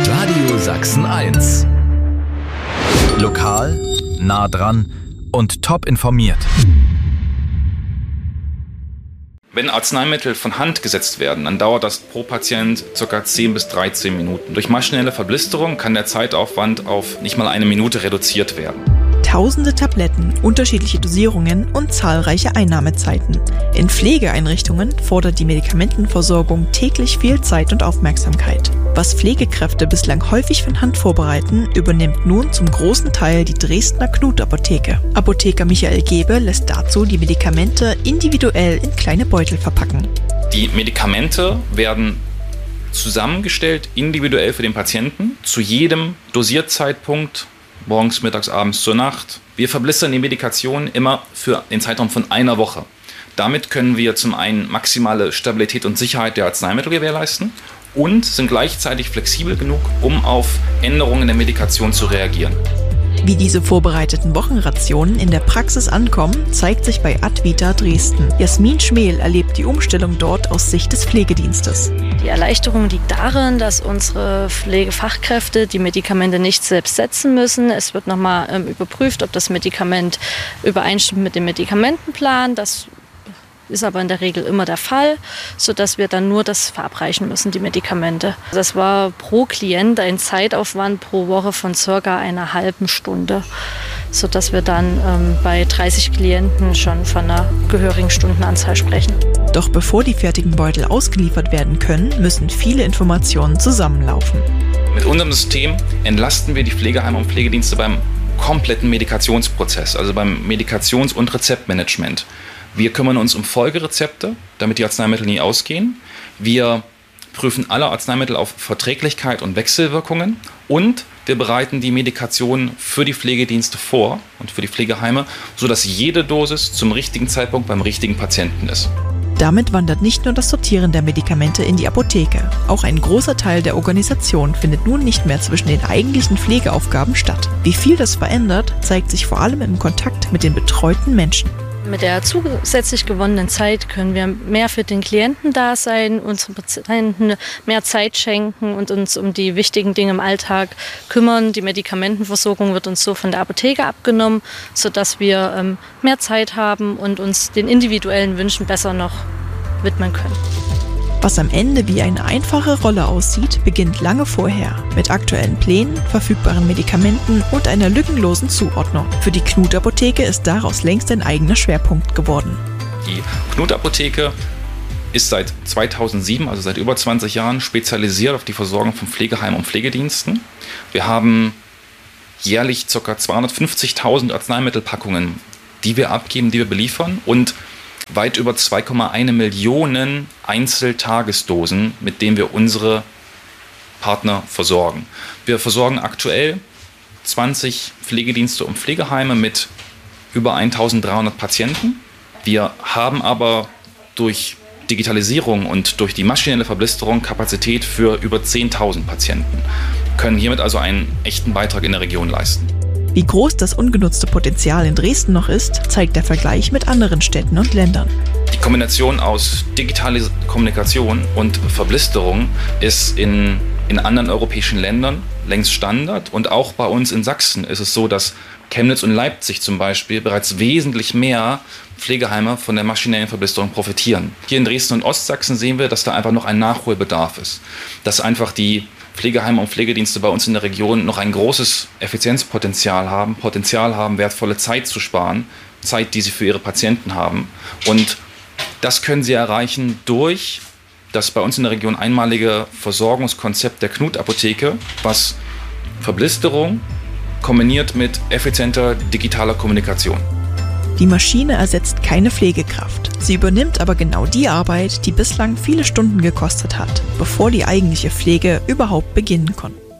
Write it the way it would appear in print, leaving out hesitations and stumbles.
Radio Sachsen 1. Lokal, nah dran und top informiert. Wenn Arzneimittel von Hand gesetzt werden, dann dauert das pro Patient ca. 10 bis 13 Minuten. Durch maschinelle Verblisterung kann der Zeitaufwand auf nicht mal 1 Minute reduziert werden. Tausende Tabletten, unterschiedliche Dosierungen und zahlreiche Einnahmezeiten. In Pflegeeinrichtungen fordert die Medikamentenversorgung täglich viel Zeit und Aufmerksamkeit. Was Pflegekräfte bislang häufig von Hand vorbereiten, übernimmt nun zum großen Teil die Dresdner Knut-Apotheke. Apotheker Michael Gebe lässt dazu die Medikamente individuell in kleine Beutel verpacken. Die Medikamente werden zusammengestellt, individuell für den Patienten, zu jedem Dosierzeitpunkt, morgens, mittags, abends, zur Nacht. Wir verblistern die Medikation immer für den Zeitraum von 1 Woche. Damit können wir zum einen maximale Stabilität und Sicherheit der Arzneimittel gewährleisten und sind gleichzeitig flexibel genug, um auf Änderungen der Medikation zu reagieren. Wie diese vorbereiteten Wochenrationen in der Praxis ankommen, zeigt sich bei Advita Dresden. Jasmin Schmel erlebt die Umstellung dort aus Sicht des Pflegedienstes. Die Erleichterung liegt darin, dass unsere Pflegefachkräfte die Medikamente nicht selbst setzen müssen. Es wird nochmal überprüft, ob das Medikament übereinstimmt mit dem Medikamentenplan. Das ist aber in der Regel immer der Fall, sodass wir dann nur das verabreichen müssen, die Medikamente. Das war pro Klient ein Zeitaufwand pro Woche von ca. 1,5 Stunde, sodass wir dann bei 30 Klienten schon von einer gehörigen Stundenanzahl sprechen. Doch bevor die fertigen Beutel ausgeliefert werden können, müssen viele Informationen zusammenlaufen. Mit unserem System entlasten wir die Pflegeheime und Pflegedienste beim kompletten Medikationsprozess, also beim Medikations- und Rezeptmanagement. Wir kümmern uns um Folgerezepte, damit die Arzneimittel nie ausgehen. Wir prüfen alle Arzneimittel auf Verträglichkeit und Wechselwirkungen und wir bereiten die Medikation für die Pflegedienste vor und für die Pflegeheime, sodass jede Dosis zum richtigen Zeitpunkt beim richtigen Patienten ist. Damit wandert nicht nur das Sortieren der Medikamente in die Apotheke. Auch ein großer Teil der Organisation findet nun nicht mehr zwischen den eigentlichen Pflegeaufgaben statt. Wie viel das verändert, zeigt sich vor allem im Kontakt mit den betreuten Menschen. Mit der zusätzlich gewonnenen Zeit können wir mehr für den Klienten da sein, unseren Patienten mehr Zeit schenken und uns um die wichtigen Dinge im Alltag kümmern. Die Medikamentenversorgung wird uns so von der Apotheke abgenommen, sodass wir mehr Zeit haben und uns den individuellen Wünschen besser noch widmen können. Was am Ende wie eine einfache Rolle aussieht, beginnt lange vorher mit aktuellen Plänen, verfügbaren Medikamenten und einer lückenlosen Zuordnung. Für die Knut-Apotheke ist daraus längst ein eigener Schwerpunkt geworden. Die Knut-Apotheke ist seit 2007, also seit über 20 Jahren, spezialisiert auf die Versorgung von Pflegeheimen und Pflegediensten. Wir haben jährlich ca. 250.000 Arzneimittelpackungen, die wir abgeben, die wir beliefern und weit über 2,1 Millionen Einzeltagesdosen, mit denen wir unsere Partner versorgen. Wir versorgen aktuell 20 Pflegedienste und Pflegeheime mit über 1.300 Patienten. Wir haben aber durch Digitalisierung und durch die maschinelle Verblisterung Kapazität für über 10.000 Patienten, können hiermit also einen echten Beitrag in der Region leisten. Wie groß das ungenutzte Potenzial in Dresden noch ist, zeigt der Vergleich mit anderen Städten und Ländern. Die Kombination aus digitaler Kommunikation und Verblisterung ist in anderen europäischen Ländern längst Standard. Und auch bei uns in Sachsen ist es so, dass Chemnitz und Leipzig zum Beispiel bereits wesentlich mehr Pflegeheime von der maschinellen Verblisterung profitieren. Hier in Dresden und Ostsachsen sehen wir, dass da einfach noch ein Nachholbedarf ist. Dass einfach die Pflegeheime und Pflegedienste bei uns in der Region noch ein großes Effizienzpotenzial haben, wertvolle Zeit zu sparen, Zeit, die sie für ihre Patienten haben. Und das können sie erreichen durch das bei uns in der Region einmalige Versorgungskonzept der Knut-Apotheke, was Verblisterung kombiniert mit effizienter digitaler Kommunikation. Die Maschine ersetzt keine Pflegekraft. Sie übernimmt aber genau die Arbeit, die bislang viele Stunden gekostet hat, bevor die eigentliche Pflege überhaupt beginnen konnte.